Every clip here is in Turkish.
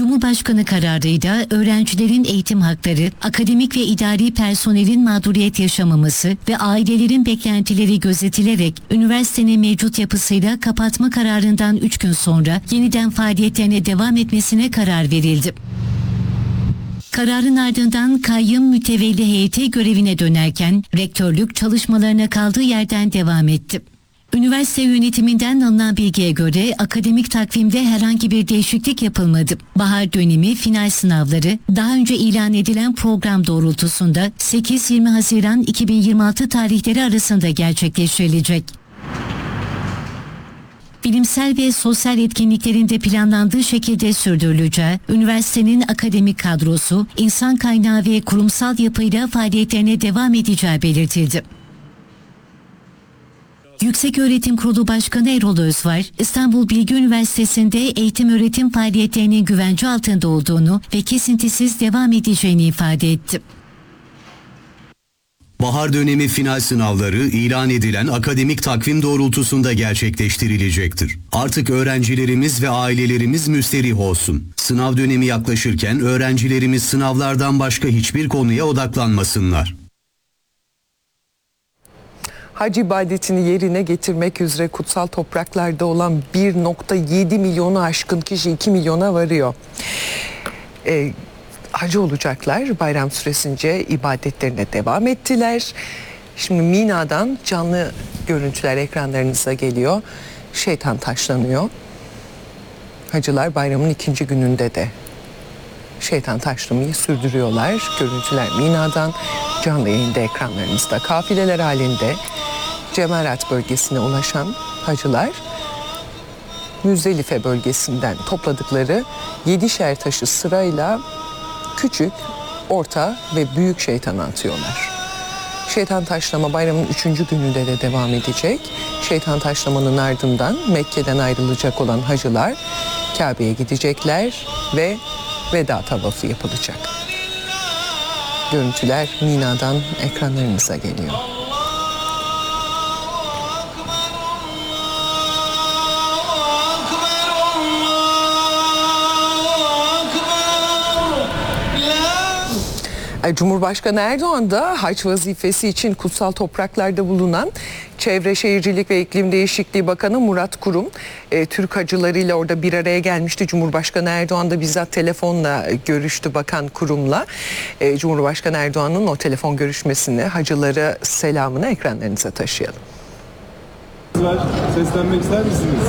Cumhurbaşkanı kararıyla öğrencilerin eğitim hakları, akademik ve idari personelin mağduriyet yaşamaması ve ailelerin beklentileri gözetilerek üniversitenin mevcut yapısıyla kapatma kararından 3 gün sonra yeniden faaliyetlerine devam etmesine karar verildi. Kararın ardından kayyum mütevelli heyeti görevine dönerken rektörlük çalışmalarına kaldığı yerden devam etti. Üniversite yönetiminden alınan bilgiye göre akademik takvimde herhangi bir değişiklik yapılmadı. Bahar dönemi final sınavları daha önce ilan edilen program doğrultusunda 8-20 Haziran 2026 tarihleri arasında gerçekleştirilecek. Bilimsel ve sosyal etkinliklerin de planlandığı şekilde sürdürüleceği, üniversitenin akademik kadrosu, insan kaynağı ve kurumsal yapıyla faaliyetlerine devam edeceği belirtildi. Yükseköğretim Kurulu Başkanı Erol Özvar, İstanbul Bilgi Üniversitesi'nde eğitim öğretim faaliyetlerinin güvence altında olduğunu ve kesintisiz devam edeceğini ifade etti. Bahar dönemi final sınavları ilan edilen akademik takvim doğrultusunda gerçekleştirilecektir. Artık öğrencilerimiz ve ailelerimiz müsterih olsun. Sınav dönemi yaklaşırken öğrencilerimiz sınavlardan başka hiçbir konuya odaklanmasınlar. Hac ibadetini yerine getirmek üzere kutsal topraklarda olan 1,7 milyonu aşkın kişi 2 milyona varıyor. Hacı olacaklar. Bayram süresince ibadetlerine devam ettiler. Şimdi Mina'dan canlı görüntüler ekranlarınıza geliyor. Şeytan taşlanıyor. Hacılar bayramın ikinci gününde de şeytan taşlamayı sürdürüyorlar. Görüntüler Mina'dan canlı yayında ekranlarınızda. Kafileler halinde Cemarat bölgesine ulaşan hacılar Müzdelife bölgesinden topladıkları 7'şer taşı sırayla küçük, orta ve büyük şeytana atıyorlar. Şeytan taşlama bayramın 3. gününde de devam edecek. Şeytan taşlamanın ardından Mekke'den ayrılacak olan hacılar Kabe'ye gidecekler ve veda tavafı yapılacak. Görüntüler Mina'dan ekranlarınıza geliyor. Cumhurbaşkanı Erdoğan da hac vazifesi için kutsal topraklarda bulunan Çevre Şehircilik ve İklim Değişikliği Bakanı Murat Kurum Türk hacılarıyla orada bir araya gelmişti. Cumhurbaşkanı Erdoğan da bizzat telefonla görüştü Bakan Kurum'la. Cumhurbaşkanı Erdoğan'ın o telefon görüşmesini, hacılara selamını ekranlarınıza taşıyalım. Seslenmek ister misiniz?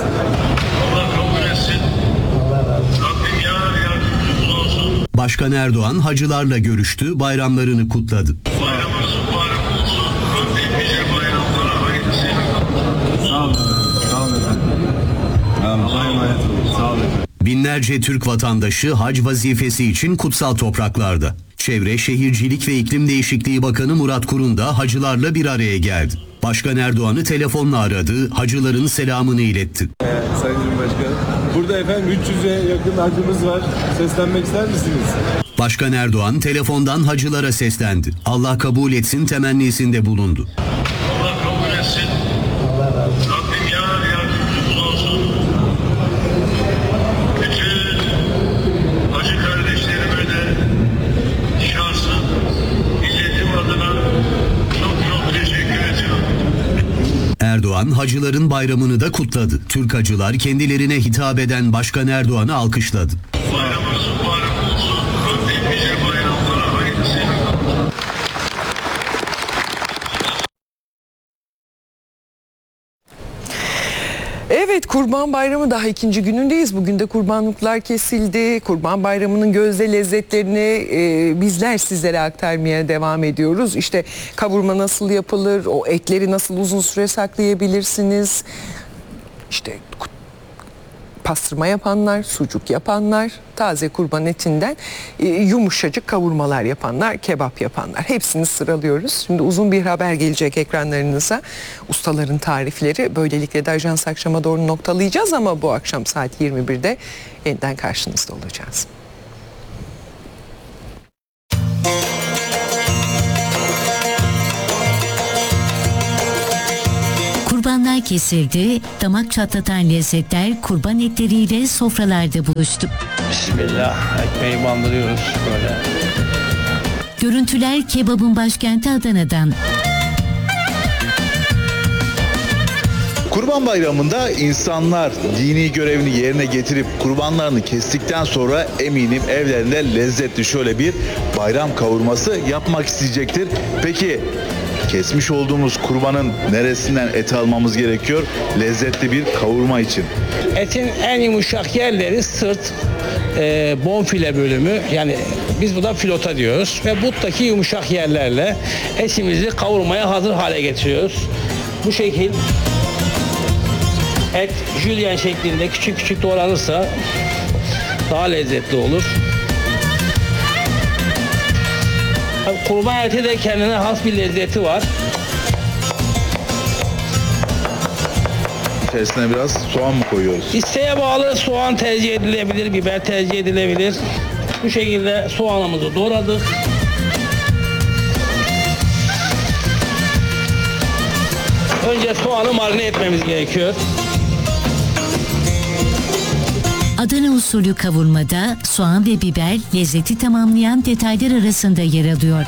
Başkan Erdoğan hacılarla görüştü, bayramlarını kutladı. Bayramınız mübarek olsun. Rabbim nice bayramlara hayırlısıyla. Sağ olun. Sağ olun efendim. Allah'a emanet olun. Sağ olun. Binlerce Türk vatandaşı hac vazifesi için kutsal topraklarda. Çevre, Şehircilik ve İklim Değişikliği Bakanı Murat Kurum da hacılarla bir araya geldi. Başkan Erdoğan'ı telefonla aradı, hacıların selamını iletti. Sayın Cumhurbaşkanı, burada efendim 300'e yakın hacımız var. Seslenmek ister misiniz? Başkan Erdoğan telefondan hacılara seslendi. Allah kabul etsin temennisinde bulundu. Allah kabul etsin. Rabbim yardımcımız olsun. Bütün hacı kardeşlerime de şahsım, milletim adına çok teşekkür ediyorum. Erdoğan hacıların bayramını da kutladı. Türk hacılar kendilerine hitap eden Başkan Erdoğan'ı alkışladı. Bayramınız mübarek olsun. Rabbim nice bayramlara hayırlısıyla. Evet, Kurban Bayramı daha ikinci günündeyiz. Bugün de kurbanlıklar kesildi. Kurban Bayramı'nın gözde lezzetlerini bizler sizlere aktarmaya devam ediyoruz. İşte kavurma nasıl yapılır, o etleri nasıl uzun süre saklayabilirsiniz. İşte pastırma yapanlar, sucuk yapanlar, taze kurban etinden yumuşacık kavurmalar yapanlar, kebap yapanlar. Hepsini sıralıyoruz. Şimdi uzun bir haber gelecek ekranlarınıza. Ustaların tarifleri. Böylelikle de Ajans akşama doğru noktalayacağız ama bu akşam saat 21'de yeniden karşınızda olacağız. Kurbanlar Kurbanlar kesildi, damak çatlatan lezzetler kurban etleriyle sofralarda buluştu. Bismillah, ekmeği bandırıyoruz böyle. Görüntüler kebabın başkenti Adana'dan. Kurban Bayramı'nda insanlar dini görevini yerine getirip kurbanlarını kestikten sonra eminim evlerinde lezzetli şöyle bir bayram kavurması yapmak isteyecektir. Peki kesmiş olduğumuz kurbanın neresinden et almamız gerekiyor lezzetli bir kavurma için? Etin en yumuşak yerleri sırt, bonfile bölümü, yani biz buna filota diyoruz ve buttaki yumuşak yerlerle etimizi kavurmaya hazır hale getiriyoruz. Bu şekil et jülyen şeklinde küçük küçük doğranırsa daha lezzetli olur. Kurban eti de kendine has bir lezzeti var. İçerisine biraz soğan mı koyuyoruz? İsteğe bağlı soğan tercih edilebilir, biber tercih edilebilir. Bu şekilde soğanımızı doğradık. Önce soğanı marine etmemiz gerekiyor. Adana usulü kavurmada soğan ve biber lezzeti tamamlayan detaylar arasında yer alıyor.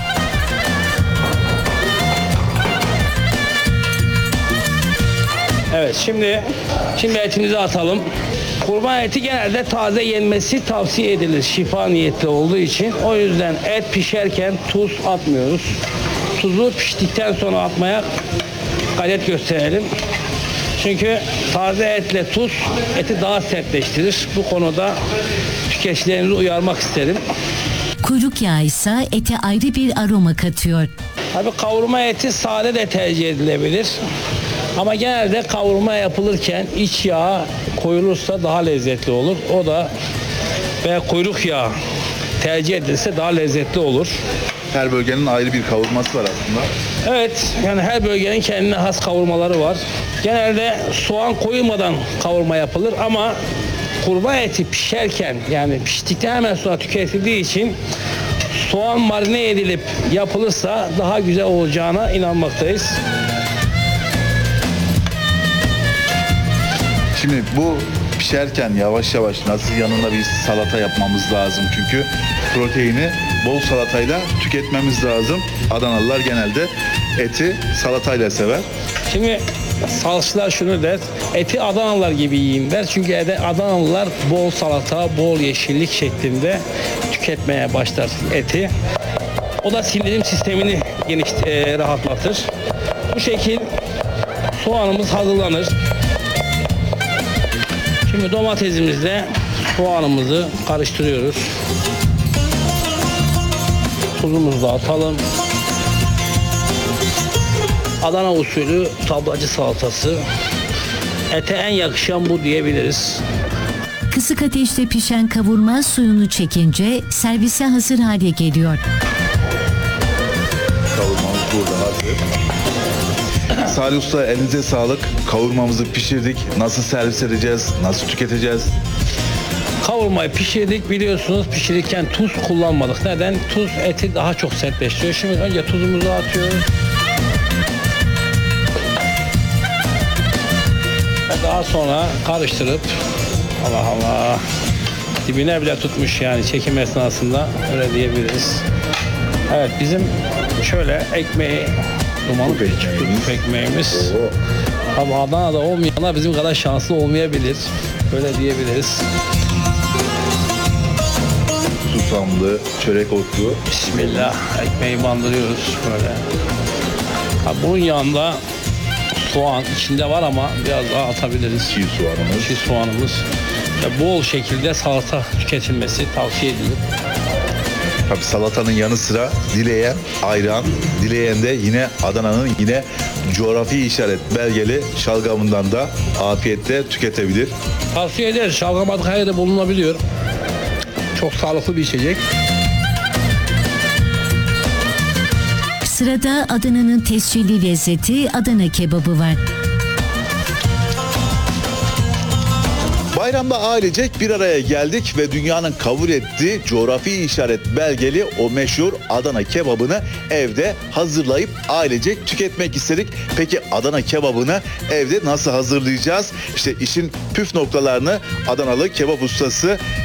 Evet, şimdi etimizi atalım. Kurban eti genelde taze yenmesi tavsiye edilir. Şifa niyetli olduğu için. O yüzden et pişerken tuz atmıyoruz. Tuzu piştikten sonra atmaya gayret gösterelim. Çünkü taze etle tuz eti daha sertleştirir. Bu konuda tüketicilerimizi uyarmak isterim. Kuyruk yağı ise ete ayrı bir aroma katıyor. Tabii kavurma eti sade de tercih edilebilir. Ama genelde kavurma yapılırken iç yağı koyulursa daha lezzetli olur. O da veya kuyruk yağı tercih edilirse daha lezzetli olur. Her bölgenin ayrı bir kavurması var aslında. Evet, yani her bölgenin kendine has kavurmaları var. Genelde soğan koyulmadan kavurma yapılır ama kurban eti pişerken, yani piştikten hemen sonra tüketildiği için soğan marine edilip yapılırsa daha güzel olacağına inanmaktayız. Şimdi bu pişerken yavaş yavaş nasıl yanına bir salata yapmamız lazım çünkü proteini bol salatayla tüketmemiz lazım. Adanalılar genelde eti salatayla sever. Şimdi salçalar şunu der, eti Adanalılar gibi yiyin der. Çünkü Adanalılar bol salata, bol yeşillik şeklinde tüketmeye başlar eti. O da sindirim sistemini rahatlatır. Bu şekil soğanımız hazırlanır. Şimdi domatesimizle soğanımızı karıştırıyoruz. Tuzumuzu da atalım. Adana usulü tablacı salatası. Ete en yakışan bu diyebiliriz. Kısık ateşte pişen kavurma suyunu çekince servise hazır hale geliyor. Kavurmamız burada hazır. Salih Usta elinize sağlık. Kavurmamızı pişirdik. Nasıl servis edeceğiz? Nasıl tüketeceğiz? Kavurmayı pişirdik, biliyorsunuz pişirirken tuz kullanmadık. Neden? Tuz eti daha çok sertleştiriyor. Şimdi önce tuzumuzu atıyoruz. Ve daha sonra karıştırıp Allah Allah dibine bile tutmuş yani çekim esnasında, öyle diyebiliriz. Evet, bizim şöyle ekmeği dumanlı küçük ekmeğimiz. Ama Adana'da olmayanlar bizim kadar şanslı olmayabilir. Böyle diyebiliriz. Susamlı, çörek otlu. Bismillah, ekmeği bandırıyoruz böyle. Bunun yanında soğan içinde var ama biraz daha atabiliriz. Çiğ soğanımız. Çiğ soğanımız. Bol şekilde salata tüketilmesi tavsiye edilir. Tabii salatanın yanı sıra dileyen ayran, dileyen de yine Adana'nın yine coğrafi işaret belgeli şalgamından da afiyetle tüketebilir. Tavsiye ederiz. Şalgam artık her yerde bulunabiliyor. Çok sağlıklı bir içecek. Sırada Adana'nın tescilli lezzeti Adana kebabı var. Bayramda ailecek bir araya geldik ve dünyanın kabul ettiği coğrafi işaret belgeli o meşhur Adana kebabını evde hazırlayıp ailecek tüketmek istedik. Peki Adana kebabını evde nasıl hazırlayacağız? İşte işin püf noktalarını Adanalı kebap ustası